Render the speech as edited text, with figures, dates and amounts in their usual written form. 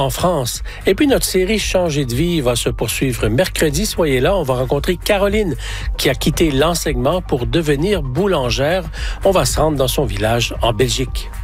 en France. Et puis notre série Changer de vie va se poursuivre mercredi. Soyez là, on va rencontrer Caroline qui a quitté l'enseignement pour devenir boulangère. On va se rendre dans son village en Belgique.